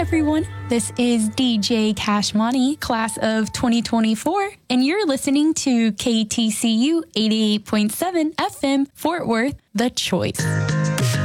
everyone. This is DJ Cashmoney, class of 2024, and you're listening to KTCU 88.7 FM, Fort Worth, The Choice.